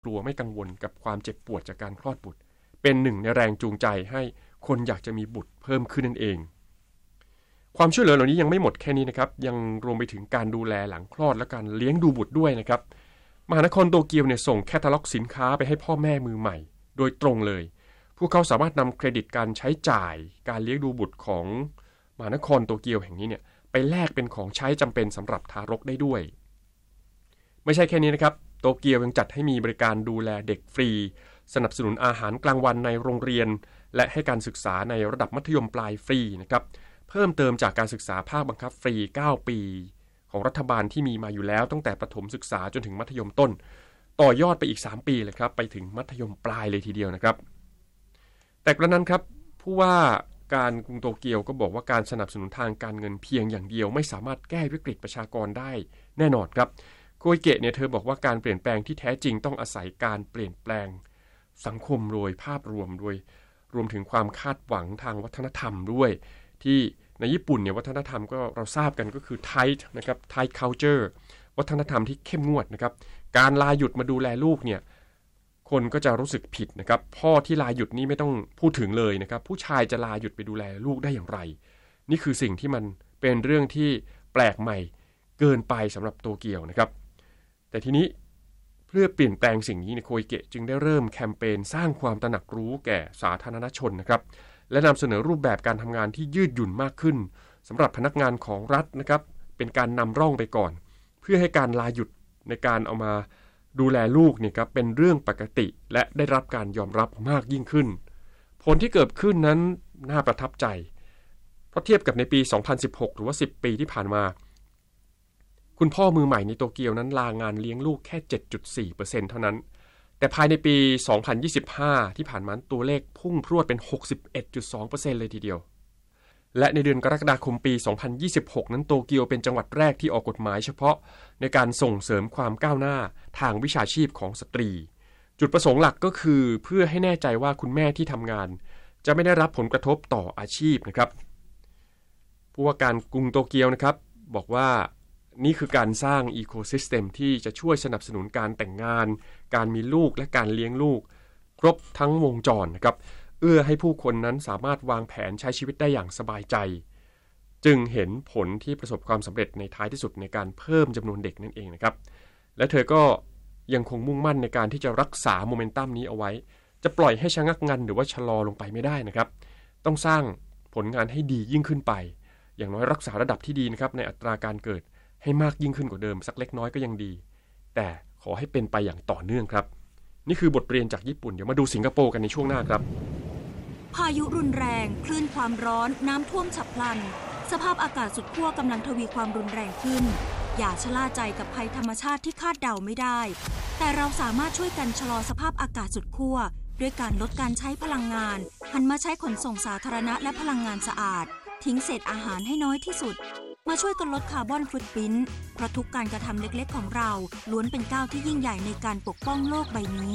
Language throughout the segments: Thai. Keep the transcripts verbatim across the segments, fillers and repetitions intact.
กลัวไม่กังวลกับความเจ็บปวดจากการคลอดบุตรเป็นหนึ่งในแรงจูงใจให้คนอยากจะมีบุตรเพิ่มขึ้นนั่นเองความช่วยเหลือเหล่านี้ยังไม่หมดแค่นี้นะครับยังรวมไปถึงการดูแลหลังคลอดและการเลี้ยงดูบุตรด้วยนะครับมหานครโตเกียวเนี่ยส่งแคตตาล็อกสินค้าไปให้พ่อแม่มือใหม่โดยตรงเลยพวกเขาสามารถนำเครดิตการใช้จ่ายการเลี้ยงดูบุตรของมหานครโตเกียวแห่งนี้เนี่ยไปแลกเป็นของใช้จำเป็นสำหรับทารกได้ด้วยไม่ใช่แค่นี้นะครับโตเกียวยังจัดให้มีบริการดูแลเด็กฟรีสนับสนุนอาหารกลางวันในโรงเรียนและให้การศึกษาในระดับมัธยมปลายฟรีนะครับเพิ่มเติมจากการศึกษาภาคบังคับฟรีเก้าปีของรัฐบาลที่มีมาอยู่แล้วตั้งแต่ประถมศึกษาจนถึงมัธยมต้นต่อยอดไปอีกสามปีเลยครับไปถึงมัธยมปลายเลยทีเดียวนะครับแต่กระนั้นครับผู้ว่าการกรุงโตเกียวก็บอกว่าการสนับสนุนทางการเงินเพียงอย่างเดียวไม่สามารถแก้วิกฤตประชากรได้แน่นอนครับโคอิเกะเนี่ยเธอบอกว่าการเปลี่ยนแปลงที่แท้จริงต้องอาศัยการเปลี่ยนแปลงสังคมโดยภาพรวมโดยรวมถึงความคาดหวังทางวัฒนธรรมด้วยที่ในญี่ปุ่นเนี่ยวัฒนธรรมก็เราทราบกันก็คือ tight นะครับ tight culture วัฒนธรรมที่เข้มงวดนะครับการลาหยุดมาดูแลลูกเนี่ยคนก็จะรู้สึกผิดนะครับพ่อที่ลาหยุดนี่ไม่ต้องพูดถึงเลยนะครับผู้ชายจะลาหยุดไปดูแลลูกได้อย่างไรนี่คือสิ่งที่มันเป็นเรื่องที่แปลกใหม่เกินไปสำหรับโตเกียวนะครับแต่ทีนี้เพื่อเปลี่ยนแปลงสิ่งนี้โคอิเกะจึงได้เริ่มแคมเปญสร้างความตระหนักรู้แก่สาธารณชนนะครับและนำเสนอรูปแบบการทำงานที่ยืดหยุ่นมากขึ้นสำหรับพนักงานของรัฐนะครับเป็นการนำร่องไปก่อนเพื่อให้การลาหยุดในการเอามาดูแลลูกเนี่ยครับเป็นเรื่องปกติและได้รับการยอมรับมากยิ่งขึ้นผลที่เกิดขึ้นนั้นน่าประทับใจเพราะเทียบกับในปีสองพันสิบหกหรือว่าสิบปีที่ผ่านมาคุณพ่อมือใหม่ในโตเกียวนั้นลางานเลี้ยงลูกแค่ เจ็ดจุดสี่เปอร์เซ็นต์ เท่านั้นแต่ภายในปีสองพันยี่สิบห้าที่ผ่านมาตัวเลขพุ่งพรวดเป็น หกสิบเอ็ดจุดสองเปอร์เซ็นต์ เลยทีเดียวและในเดือนกรกฎาคมปีสองพันยี่สิบหกนั้นโตเกียวเป็นจังหวัดแรกที่ออกกฎหมายเฉพาะในการส่งเสริมความก้าวหน้าทางวิชาชีพของสตรีจุดประสงค์หลักก็คือเพื่อให้แน่ใจว่าคุณแม่ที่ทำงานจะไม่ได้รับผลกระทบต่ออาชีพนะครับผู้ว่าการกรุงโตเกียวนะครับบอกว่านี่คือการสร้างอีโคซิสเต็มที่จะช่วยสนับสนุนการแต่งงานการมีลูกและการเลี้ยงลูกครบทั้งวงจรนะครับเอื้อให้ผู้คนนั้นสามารถวางแผนใช้ชีวิตได้อย่างสบายใจจึงเห็นผลที่ประสบความสำเร็จในท้ายที่สุดในการเพิ่มจำนวนเด็กนั่นเองนะครับและเธอก็ยังคงมุ่งมั่นในการที่จะรักษาโมเมนตัมนี้เอาไว้จะปล่อยให้ชะงักงันหรือว่าชะลอลงไปไม่ได้นะครับต้องสร้างผลงานให้ดียิ่งขึ้นไปอย่างน้อยรักษาระดับที่ดีนะครับในอัตราการเกิดให้มากยิ่งขึ้นกว่าเดิมสักเล็กน้อยก็ยังดีแต่ขอให้เป็นไปอย่างต่อเนื่องครับนี่คือบทเรียนจากญี่ปุ่นเดี๋ยวมาดูสิงคโปร์กันในช่วงหน้าครับพายุรุนแรงคลื่นความร้อนน้ำท่วมฉับพลันสภาพอากาศสุดขั้วกำลังทวีความรุนแรงขึ้นอย่าชะล่าใจกับภัยธรรมชาติที่คาดเดาไม่ได้แต่เราสามารถช่วยกันชะลอสภาพอากาศสุดขั้วด้วยการลดการใช้พลังงานหันมาใช้ขนส่งสาธารณะและพลังงานสะอาดทิ้งเศษอาหารให้น้อยที่สุดมาช่วยกันลดคาร์บอนฟุตพริ้นท์เพราะทุกการกระทำเล็กๆของเราล้วนเป็นก้าวที่ยิ่งใหญ่ในการปกป้องโลกใบนี้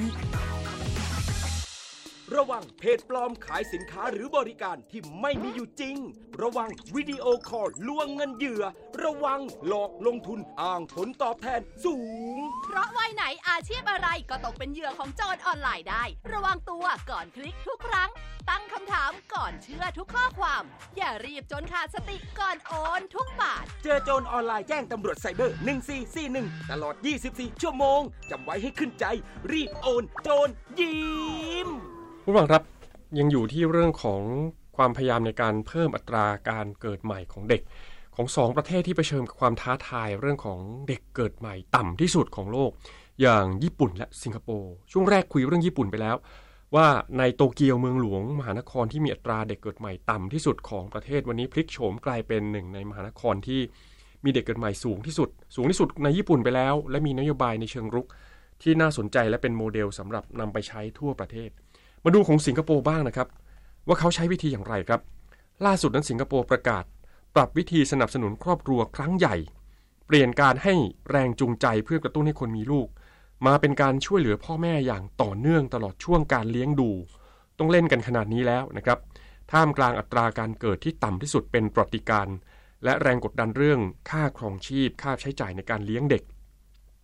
ระวังเพจปลอมขายสินค้าหรือบริการที่ไม่มีอยู่จริงระวังวิดีโอคอลลวงเงินเหยื่อระวังหลอกลงทุนอ้างผลตอบแทนสูงเพราะวัยไหนอาชีพอะไรก็ตกเป็นเหยื่อของโจรออนไลน์ได้ระวังตัวก่อนคลิกทุกครั้งตั้งคำถามก่อนเชื่อทุกข้อความอย่ารีบจนขาดสติก่อนโอนทุกบาทเจอโจรออนไลน์แจ้งตำรวจไซเบอร์หนึ่งสี่สี่หนึ่งตลอดยี่สิบสี่ชั่วโมงจำไว้ให้ขึ้นใจรีบโอนโจรยิ้มผู้ฟังครับยังอยู่ที่เรื่องของความพยายามในการเพิ่มอัตราการเกิดใหม่ของเด็กของสองประเทศที่เผชิญกับความท้าทายเรื่องของเด็กเกิดใหม่ต่ำที่สุดของโลกอย่างญี่ปุ่นและสิงคโปร์ช่วงแรกคุยเรื่องญี่ปุ่นไปแล้วว่าในโตเกียวเมืองหลวงมหานครที่มีอัตราเด็กเกิดใหม่ต่ำที่สุดของประเทศวันนี้พลิกโฉมกลายเป็นหนึ่งในมหานครที่มีเด็กเกิดใหม่สูงที่สุดสูงที่สุดในญี่ปุ่นไปแล้วและมีนโยบายในเชิงรุกที่น่าสนใจและเป็นโมเดลสำหรับนำไปใช้ทั่วประเทศมาดูของสิงคโปร์บ้างนะครับว่าเขาใช้วิธีอย่างไรครับล่าสุดนั้นสิงคโปร์ประกาศปรับวิธีสนับสนุนครอบครัวครั้งใหญ่เปลี่ยนการให้แรงจูงใจเพื่อกระตุ้นให้คนมีลูกมาเป็นการช่วยเหลือพ่อแม่อย่างต่อเนื่องตลอดช่วงการเลี้ยงดูต้องเล่นกันขนาดนี้แล้วนะครับท่ามกลางอัตราการเกิดที่ต่ำที่สุดเป็นประวัติการณ์และแรงกดดันเรื่องค่าครองชีพค่าใช้จ่ายในการเลี้ยงเด็ก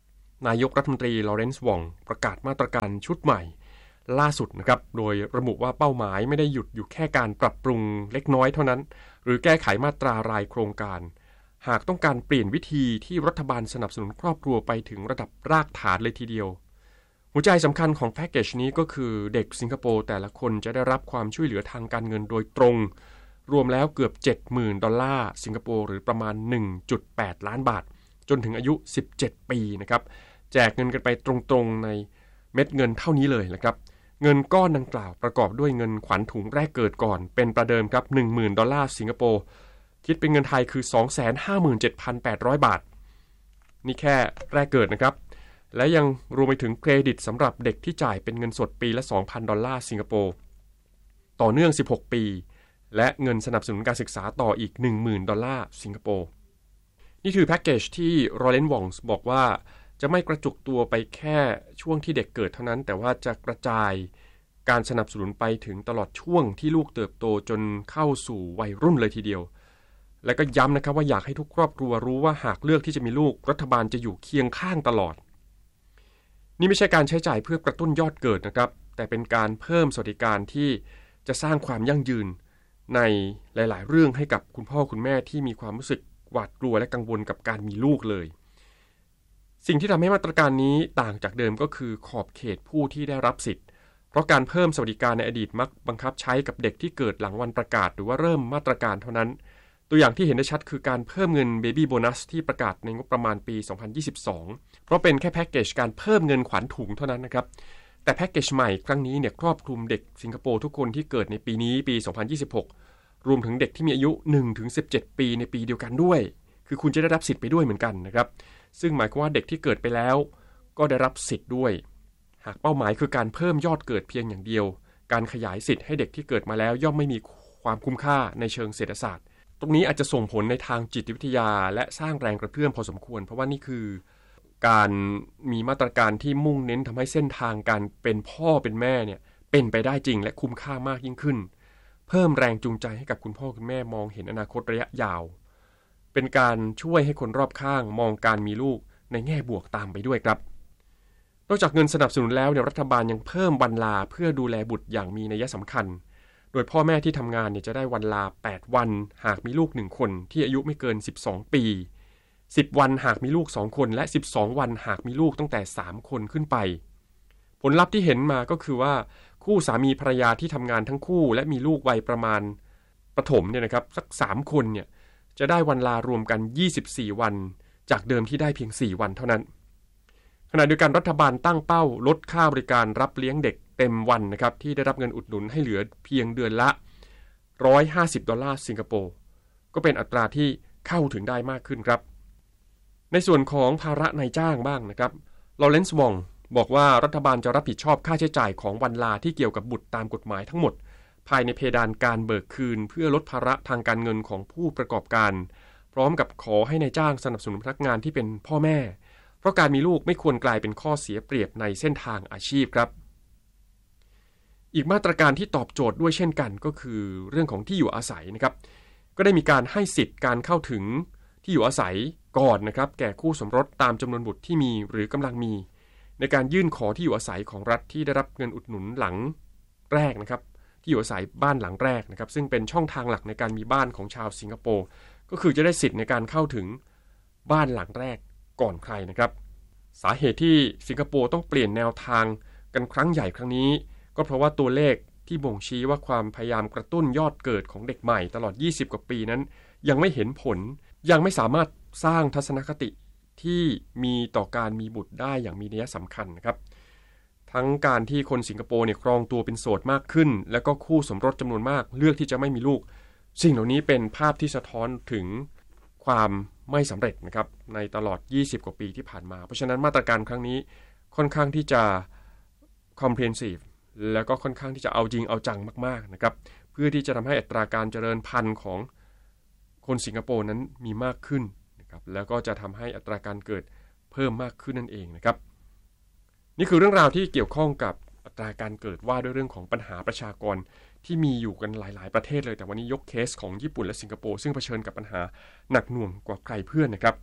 นายกรัฐมนตรีลอเรนซ์วองประกาศมาตรการชุดใหม่ล่าสุดนะครับโดยระบุว่าเป้าหมายไม่ได้หยุดอยู่แค่การปรับปรุงเล็กน้อยเท่านั้นหรือแก้ไขมาตรารายโครงการหากต้องการเปลี่ยนวิธีที่รัฐบาลสนับสนุนครอบครัวไปถึงระดับรากฐานเลยทีเดียวหัวใจสำคัญของแพ็กเกจนี้ก็คือเด็กสิงคโปร์แต่ละคนจะได้รับความช่วยเหลือทางการเงินโดยตรงรวมแล้วเกือบ เจ็ดหมื่น ดอลลาร์สิงคโปร์หรือประมาณ หนึ่งจุดแปด ล้านบาทจนถึงอายุสิบเจ็ดปีนะครับแจกเงินกันไปตรงๆในเม็ดเงินเท่านี้เลยนะครับเงินก้อนดังกล่าวประกอบด้วยเงินขวัญถุงแรกเกิดก่อนเป็นประเดิมครับ หนึ่งหมื่น ดอลลาร์สิงคโปร์คิดเป็นเงินไทยคือ สองแสนห้าหมื่นเจ็ดพันแปดร้อย บาทนี่แค่แรกเกิดนะครับและยังรวมไปถึงเครดิตสำหรับเด็กที่จ่ายเป็นเงินสดปีละ สองพัน ดอลลาร์สิงคโปร์ต่อเนื่องสิบหกปีและเงินสนับสนุนการศึกษาต่ออีก หนึ่งหมื่น ดอลลาร์สิงคโปร์นี่คือแพ็กเกจที่ลอเรนซ์วองส์บอกว่าจะไม่กระจุกตัวไปแค่ช่วงที่เด็กเกิดเท่านั้นแต่ว่าจะกระจายการสนับสนุนไปถึงตลอดช่วงที่ลูกเติบโตจนเข้าสู่วัยรุ่นเลยทีเดียวและก็ย้ำนะครับว่าอยากให้ทุกครอบครัวรู้ว่าหากเลือกที่จะมีลูกรัฐบาลจะอยู่เคียงข้างตลอดนี่ไม่ใช่การใช้จ่ายเพื่อกระตุ้นยอดเกิดนะครับแต่เป็นการเพิ่มสวัสดิการที่จะสร้างความยั่งยืนในหลายๆเรื่องให้กับคุณพ่อคุณแม่ที่มีความรู้สึกหวาดกลัวและกังวลกับการมีลูกเลยสิ่งที่ทำให้มาตรการนี้ต่างจากเดิมก็คือขอบเขตผู้ที่ได้รับสิทธิ์เพราะการเพิ่มสวัสดิการในอดีตมักบังคับใช้กับเด็กที่เกิดหลังวันประกาศหรือว่าเริ่มมาตรการเท่านั้นตัวอย่างที่เห็นได้ชัดคือการเพิ่มเงินเบบี้โบนัสที่ประกาศในงบประมาณปีสองพันยี่สิบสองเพราะเป็นแค่แพ็กเกจการเพิ่มเงินขวัญถุงเท่านั้นนะครับแต่แพ็กเกจใหม่ครั้งนี้เนี่ยครอบคลุมเด็กสิงคโปร์ทุกคนที่เกิดในปีนี้ปีสองพันยี่สิบหกรวมถึงเด็กที่มีอายุ หนึ่งถึงสิบเจ็ด ปีในปีเดียวกันด้วยคือคุณจะได้รับสิทธิ์ไปด้วยเหมือนกันนะครับซึ่งหมายความว่าเด็กที่เกิดไปแล้วก็ได้รับสิทธิ์ด้วยหากเป้าหมายคือการเพิ่มยอดเกิดเพียงอย่างเดียวการขยายสิทธิ์ให้เด็กที่เกิดมาแล้วย่อมไม่มีความคุ้มค่าในเชิงเศรษฐศาสตร์ตรงนี้อาจจะส่งผลในทางจิตวิทยาและสร้างแรงกระเพื่อมพอสมควรเพราะว่านี่คือการมีมาตรการที่มุ่งเน้นทำให้เส้นทางการเป็นพ่อเป็นแม่เนี่ยเป็นไปได้จริงและคุ้มค่ามากยิ่งขึ้นเพิ่มแรงจูงใจให้กับคุณพ่อคุณแม่มองเห็นอนาคตระยะยาวเป็นการช่วยให้คนรอบข้างมองการมีลูกในแง่บวกตามไปด้วยครับนอกจากเงินสนับสนุนแล้วเนี่ยรัฐบาลยังเพิ่มวันลาเพื่อดูแลบุตรอย่างมีนัยสำคัญโดยพ่อแม่ที่ทำงานเนี่ยจะได้วันลาแปดวันหากมีลูกหนึ่งคนที่อายุไม่เกินสิบสองปีสิบวันหากมีลูกสองคนและสิบสองวันหากมีลูกตั้งแต่สามคนขึ้นไปผลลัพธ์ที่เห็นมาก็คือว่าคู่สามีภรรยาที่ทำงานทั้งคู่และมีลูกวัยประมาณประถมเนี่ยนะครับสักสามคนเนี่ยจะได้วันลารวมกันยี่สิบสี่วันจากเดิมที่ได้เพียงสี่วันเท่านั้นขณะเดียวกันรัฐบาลตั้งเป้าลดค่าบริการรับเลี้ยงเด็กเต็มวันนะครับที่ได้รับเงินอุดหนุนให้เหลือเพียงเดือนละหนึ่งร้อยห้าสิบดอลลาร์สิงคโปร์ก็เป็นอัตราที่เข้าถึงได้มากขึ้นครับในส่วนของภาระนายจ้างบ้างนะครับลอเรนซ์วองบอกว่ารัฐบาลจะรับผิดชอบค่าใช้จ่ายของวันลาที่เกี่ยวกับบุตรตามกฎหมายทั้งหมดภายในเพดานการเบิกคืนเพื่อลดภาระทางการเงินของผู้ประกอบการพร้อมกับขอให้นายจ้างสนับสนุนพนักงานที่เป็นพ่อแม่เพราะการมีลูกไม่ควรกลายเป็นข้อเสียเปรียบในเส้นทางอาชีพครับอีกมาตรการที่ตอบโจทย์ด้วยเช่นกันก็คือเรื่องของที่อยู่อาศัยนะครับก็ได้มีการให้สิทธิ์การเข้าถึงที่อยู่อาศัยก่อนนะครับแก่คู่สมรสตามจำนวนบุตรที่มีหรือกำลังมีในการยื่นขอที่อยู่อาศัยของรัฐที่ได้รับเงินอุดหนุนหลังแรกนะครับที่อยู่อาศัยบ้านหลังแรกนะครับซึ่งเป็นช่องทางหลักในการมีบ้านของชาวสิงคโปร์ก็คือจะได้สิทธิ์ในการเข้าถึงบ้านหลังแรกก่อนใครนะครับสาเหตุที่สิงคโปร์ต้องเปลี่ยนแนวทางกันครั้งใหญ่ครั้งนี้ก็เพราะว่าตัวเลขที่บ่งชี้ว่าความพยายามกระตุ้นยอดเกิดของเด็กใหม่ตลอดยี่สิบกว่าปีนั้นยังไม่เห็นผลยังไม่สามารถสร้างทัศนคติที่มีต่อการมีบุตรได้อย่างมีนัยสำคัญนะครับทั้งการที่คนสิงคโปร์เนี่ยครองตัวเป็นโสดมากขึ้นแล้วก็คู่สมรสจำนวนมากเลือกที่จะไม่มีลูกสิ่งเหล่านี้เป็นภาพที่สะท้อนถึงความไม่สำเร็จนะครับในตลอดยี่สิบกว่าปีที่ผ่านมาเพราะฉะนั้นมาตรการครั้งนี้ค่อนข้างที่จะ comprehensive แล้วก็ค่อนข้างที่จะเอาจริงเอาจังมากๆนะครับเพื่อที่จะทำให้อัตราการเจริญพันธุ์ของคนสิงคโปร์นั้นมีมากขึ้นนะครับแล้วก็จะทำให้อัตราการเกิดเพิ่มมากขึ้นนั่นเองนะครับนี่คือเรื่องราวที่เกี่ยวข้องกับอัตราการเกิดว่าด้วยเรื่องของปัญหาประชากรที่มีอยู่กันหลายๆประเทศเลยแต่วันนี้ยกเคสของญี่ปุ่นและสิงคโปร์ซึ่งเผชิญกับปัญหาหนักหน่วงกว่าใครเพื่อนนะครับ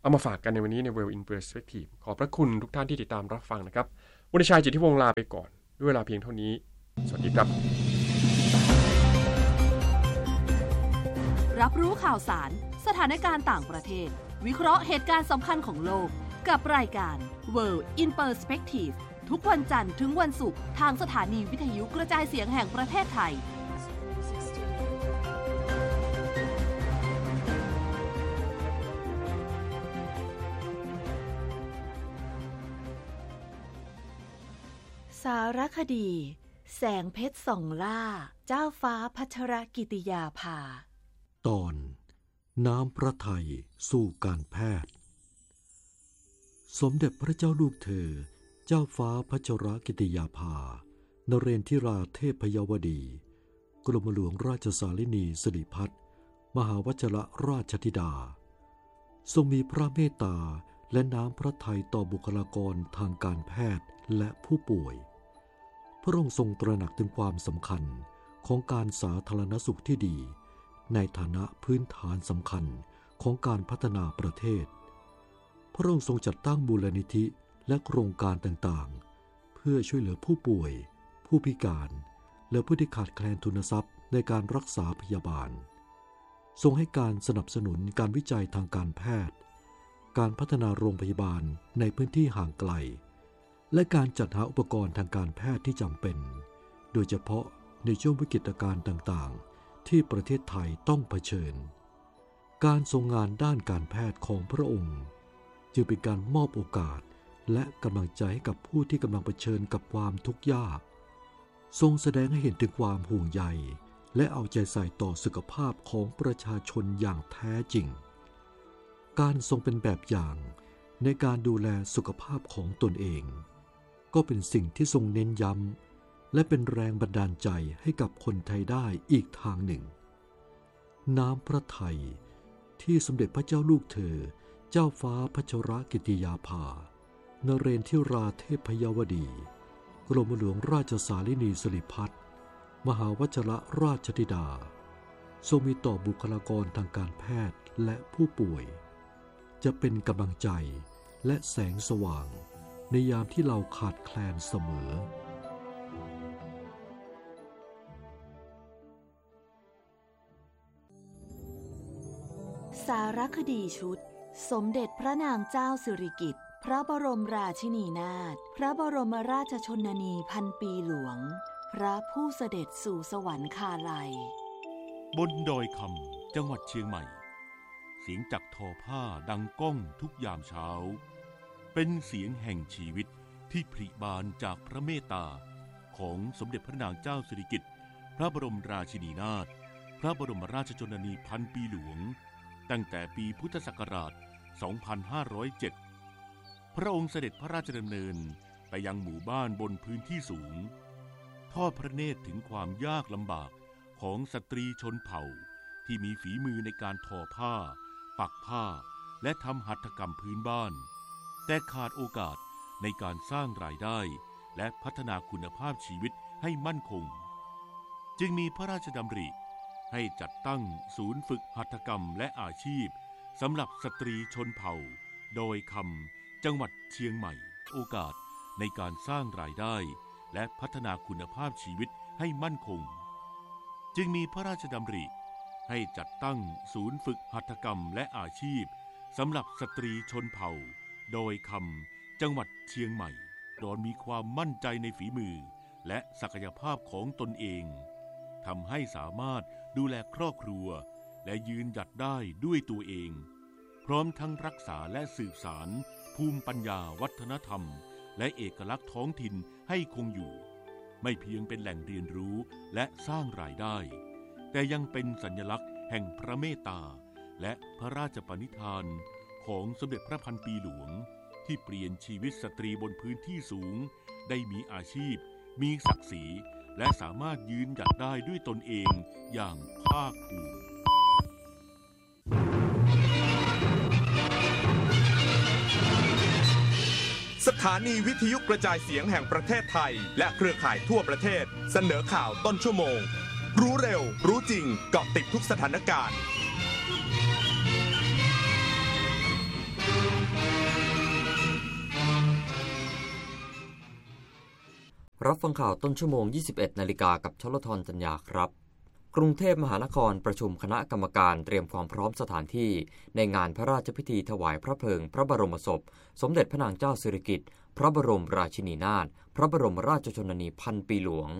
เอามาฝากกันในวันนี้ใน Well in Perspective ขอบพระคุณทุกท่านที่ติดตามรับฟังนะครับวันชัยจิตติวงศ์ลาไปก่อนด้วยเวลาเพียงเท่านี้สวัสดีครับรับรู้ข่าวสารสถานการณ์ต่างประเทศวิเคราะห์เหตุการณ์สำคัญของโลกกับรายการ World in Perspective ทุกวันจันทร์ถึงวันศุกร์ทางสถานีวิทยุกระจายเสียงแห่งประเทศไทยสารคดีแสงเพชรส่องล่าเจ้าฟ้าพัชรกิติยาภาตอนน้ำพระทัยสู่การแพทย์สมเด็จพระเจ้าลูกเธอเจ้าฟ้าพัชรกิติยาภานเรนทิราเทพยวดีกรมหลวงราชสารินีสิริพัฒน์มหาวชิรราชธิดาทรงมีพระเมตตาและน้ำพระทัยต่อบุคลากรทางการแพทย์และผู้ป่วยพระองค์ทรงตระหนักถึงความสำคัญของการสาธารณสุขที่ดีในฐานะพื้นฐานสำคัญของการพัฒนาประเทศพระองค์ทรงจัดตั้งมูลนิธิและโครงการต่างๆเพื่อช่วยเหลือผู้ป่วยผู้พิการและผู้ที่ขาดแคลนทุนทรัพย์ในการรักษาพยาบาลทรงให้การสนับสนุนการวิจัยทางการแพทย์การพัฒนาโรงพยาบาลในพื้นที่ห่างไกลและการจัดหาอุปกรณ์ทางการแพทย์ที่จำเป็นโดยเฉพาะในช่วงวิกฤตการณ์ต่างๆที่ประเทศไทยต้องเผชิญการทรงงานด้านการแพทย์ของพระองค์จึงเป็นการมอบโอกาสและกำลังใจให้กับผู้ที่กำลังเผชิญกับความทุกข์ยากทรงแสดงให้เห็นถึงความห่วงใยและเอาใจใส่ต่อสุขภาพของประชาชนอย่างแท้จริงการทรงเป็นแบบอย่างในการดูแลสุขภาพของตนเองก็เป็นสิ่งที่ทรงเน้นย้ำและเป็นแรงบันดาลใจให้กับคนไทยได้อีกทางหนึ่งน้ำพระทัยที่สมเด็จพระเจ้าลูกเธอเจ้าฟ้าพัชรกิติยาภานเรนทิราเทพยวดีกรมหลวงราชสารินีสิริพัฒน์มหาวชิรราชธิดาทรงมีต่อบุคลากรทางการแพทย์และผู้ป่วยจะเป็นกำลังใจและแสงสว่างในยามที่เราขาดแคลนเสมอสารคดีชุดสมเด็จพระนางเจ้าสิริกิติ์พระบรมราชินีนาถพระบรมราชชนนีพันปีหลวงพระผู้เสด็จสู่สวรรคาลัยบนดอยคำจังหวัดเชียงใหม่เสียงจักรทอผ้าดังก้องทุกยามเช้าเป็นเสียงแห่งชีวิตที่ผลิบานจากพระเมตตาของสมเด็จพระนางเจ้าสิริกิติ์พระบรมราชินีนาถพระบรมราชชนนีพันปีหลวงตั้งแต่ปีพุทธศักราช สองพันห้าร้อยเจ็ด พระองค์เสด็จพระราชดำเนินไปยังหมู่บ้านบนพื้นที่สูงทอดพระเนตรถึงความยากลำบากของสตรีชนเผ่าที่มีฝีมือในการทอผ้าปักผ้าและทำหัตถกรรมพื้นบ้านแต่ขาดโอกาสในการสร้างรายได้และพัฒนาคุณภาพชีวิตให้มั่นคงจึงมีพระราชดำริให้จัดตั้งศูนย์ฝึกหัตถกรรมและอาชีพสำหรับสตรีชนเผ่าโดยคำจังหวัดเชียงใหม่โอกาสในการสร้างรายได้และพัฒนาคุณภาพชีวิตให้มั่นคงจึงมีพระราชดำริให้จัดตั้งศูนย์ฝึกหัตถกรรมและอาชีพสำหรับสตรีชนเผ่าโดยคำจังหวัดเชียงใหม่โดยมีความมั่นใจในฝีมือและศักยภาพของตนเองทำให้สามารถดูแลครอบครัวและยืนหยัดได้ด้วยตัวเองพร้อมทั้งรักษาและสืบสานภูมิปัญญาวัฒนธรรมและเอกลักษณ์ท้องถิ่นให้คงอยู่ไม่เพียงเป็นแหล่งเรียนรู้และสร้างรายได้แต่ยังเป็นสัญลักษณ์แห่งพระเมตตาและพระราชปณิธานของสมเด็จพระพันปีหลวงที่เปลี่ยนชีวิตสตรีบนพื้นที่สูงได้มีอาชีพมีศักดิ์ศรีและสามารถยืนหยัดได้ด้วยตนเองอย่างภาคภูมิสถานีวิทยุกระจายเสียงแห่งประเทศไทยและเครือข่ายทั่วประเทศเสนอข่าวต้นชั่วโมงรู้เร็วรู้จริงเกาะติดทุกสถานการณ์รับฟังข่าวต้นชั่วโมง ยี่สิบเอ็ดนาฬิกากับชลธรจัญญาครับกรุงเทพมหานครประชุมคณะกรรมการเตรียมความพร้อมสถานที่ในงานพระราชพิธีถวายพระเพลิงพระบรมศพสมเด็จพระนางเจ้าสิริกิติ์พระบรมราชินีนาถพระบรมราชชนนีพันปีหลวง